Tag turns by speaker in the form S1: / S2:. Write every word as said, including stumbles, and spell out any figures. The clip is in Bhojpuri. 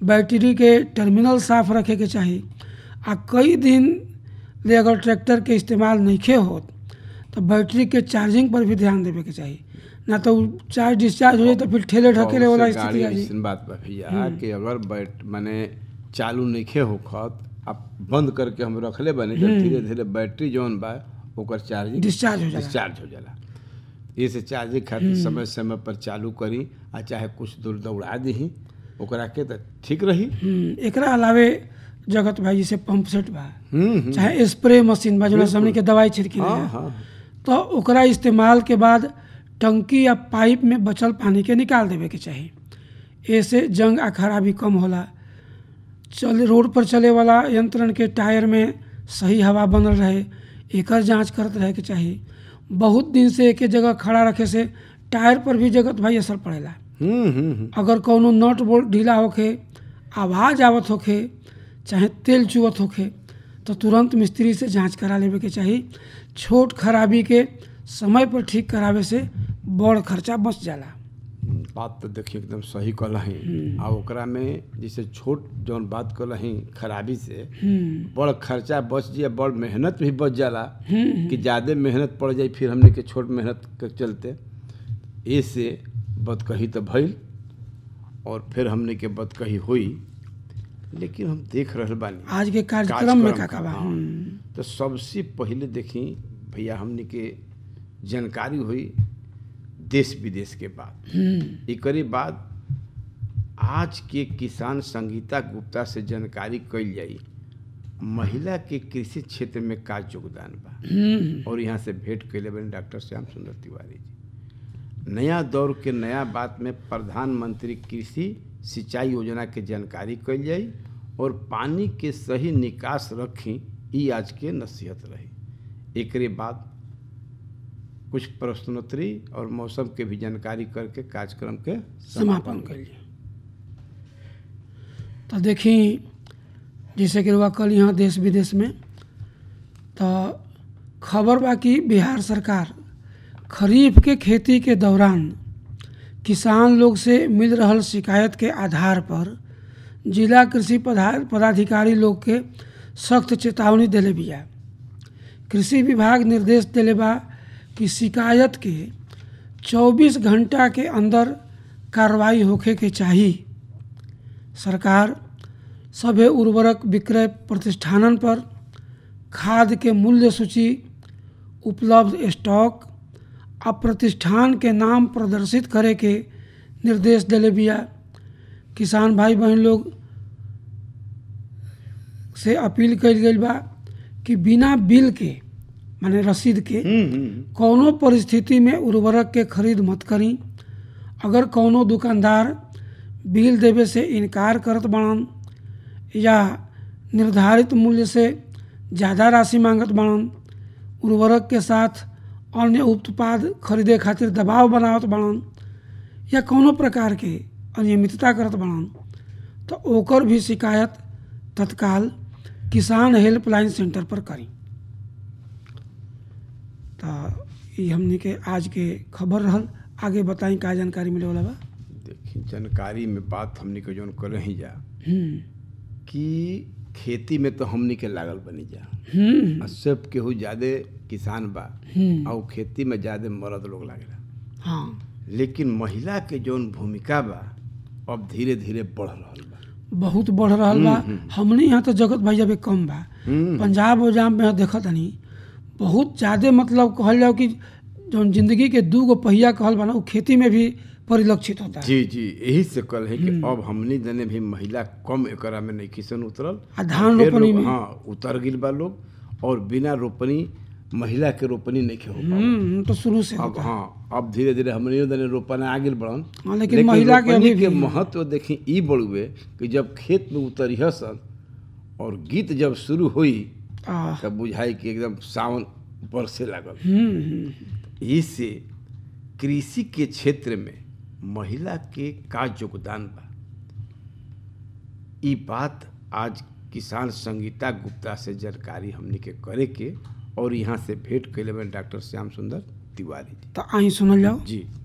S1: बैटरी के टर्मिनल साफ रखे के चाही। आ कई दिन ले अगर ट्रैक्टर के इस्तेमाल नइखे होत तो बैटरी के चार्जिंग पर भी ध्यान देवे के चाही, ना तो चार्ज डिस्चार्ज हो जाए तो फिर ठेले ढकेले वाला स्थिति आ जाई।
S2: ऐसी बात बा भैया कि अगर बैट माने चालू नइखे होखत आप बंद करके हम रखले बनी तो धीरे धीरे बैटरी जौन बा ओकर चार्जिंग
S1: डिस्चार्ज हो जाला।
S2: डिस्चार्ज हो जाला। इसे चार्जिंग खातिर समय समय पर चालू करी आ चाहे कुछ दूर दौड़ा दी ओकरा के तो ठीक रही।
S1: एकरा अलावे जगत भाई जैसे पंप सेट बा,
S2: हम्म
S1: चाहे स्प्रे मशीन बा जो हमने के दवाई छिड़की
S2: हाँ हाँ
S1: तो ओकरा इस्तेमाल के बाद टंकी या पाइप में बचल पानी के निकाल देवे के चाही। ऐसे जंग आ खराबी कम होला। चले रोड पर चले वाला यंत्रण के टायर में सही हवा बनल रहे एकर जांच करते रहे के चाही। बहुत दिन से एक जगह खड़ा रखे से टायर पर भी जगत भाई असर पड़ेला।
S2: हम्म हम्म
S1: अगर कौनो नट बोल्ट ढीला होखे, आवाज़ आवत होखे, चाहे तेल चुवत होखे तो तुरंत मिस्त्री से जांच करा लेवे के चाही। छोट खराबी के समय पर ठीक करावे से बड़ खर्चा बच जाला।
S2: बात तो देखिए एकदम सही कहलही। आ ओकरा में जैसे छोट जौन बात कहलही खराबी से बड़ खर्चा बच जाए, बड़ मेहनत भी बच जाला कि ज़्यादा मेहनत पड़ जाए फिर हमने के छोट मेहनत के चलते ऐसे बदकही तो भइल और फिर हमने के बदकही हुई। लेकिन हम देख रहे बानी
S1: आज के कार्यक्रम में का का बा।
S2: तो सबसे पहले देखी भैया हमने के जानकारी हुई देश विदेश के बाद। एकरे बाद आज के किसान संगीता गुप्ता से जानकारी कइल जाई महिला के कृषि क्षेत्र में का योगदान बा। और यहाँ से भेंट कैले बने डॉक्टर श्याम सुंदर तिवारी जी। नया दौर के नया बात में प्रधानमंत्री कृषि सिंचाई योजना के जानकारी कइल जाई और पानी के सही निकास रखी ई आज के नसीहत रही। एकरे बाद कुछ प्रश्नोत्तरी और मौसम के भी जानकारी करके कार्यक्रम के
S1: समापन करिए। तो देखी जैसे कि रुआ कल यहाँ देश विदेश में तो खबर बा कि बिहार सरकार खरीफ के खेती के दौरान किसान लोग से मिल रहल शिकायत के आधार पर जिला कृषि पदाधिकारी लोग के सख्त चेतावनी देले बिया। कृषि विभाग निर्देश देले बा कि शिकायत के चौबीस घंटा के अंदर कार्रवाई होखे के चाही। सरकार सभे उर्वरक विक्रय प्रतिष्ठानन पर खाद के मूल्य सूची, उपलब्ध स्टॉक आ प्रतिष्ठान के नाम प्रदर्शित करे के निर्देश देले बिया। किसान भाई बहन लोग से अपील कइल गइल बा कि बिना बिल के माने रसीद के कौनो परिस्थिति में उर्वरक के खरीद मत करी। अगर कौनो दुकानदार बिल देवे से इनकार करत बाड़न या निर्धारित मूल्य से ज़्यादा राशि मांगत बाड़न, उर्वरक के साथ अन्य उत्पाद खरीदे खातिर दबाव बनावत बाड़न या कौनो प्रकार के अनियमितता करत बाड़न तो ओकर भी शिकायत तत्काल किसान हेल्पलाइन सेंटर पर करी। तो ये हमने के आज के खबर रहल। आगे बताई का जानकारी मिले वाला बा।
S2: देखिए जानकारी में बात हमने के जोन कर ही जा कि खेती में तो हमने के लागल बनी जा सब केहू ज्यादा किसान बा और खेती में ज्यादा मर्द लोग लागेला।
S1: हाँ।
S2: लेकिन महिला के जोन भूमिका बा अब धीरे धीरे बढ़ रहल बा,
S1: बहुत बढ़ रहल बा। हमने यहाँ तो जगत भाई जब कम बा, पंजाब उजाम में देखत हनी बहुत ज़्यादा मतलब कहल जाओ कि जो जिंदगी के दू गो पहिया कहल बा ना वो खेती में भी परिलक्षित होता है।
S2: जी जी यही से कल है कि अब हमनी जने भी महिला कम एकरा में नहीं किसन उतरल।
S1: धान रोपनी में
S2: हाँ उतर गिल बा लोग और बिना रोपनी महिला के रोपनी नहीं के हो
S1: पाओ तो शुरू से
S2: अब हाँ अब धीरे धीरे हमने दने रोपना आगे बढ़न।
S1: लेकिन, लेकिन महिला के अभी
S2: के महत्व देखी ई बढ़ुए कि जब खेत में उतरिह सन और गीत जब शुरू हुई तब बुझाई कि एकदम सावन ऊपर से लागल। इससे कृषि के क्षेत्र में महिला के का योगदान बा ई बात आज किसान संगीता गुप्ता से जानकारी हमने के करे के और यहाँ से भेंट कैले में डॉक्टर श्याम सुंदर तिवारी जी।
S1: तो आई सुनल जाओ
S2: जी।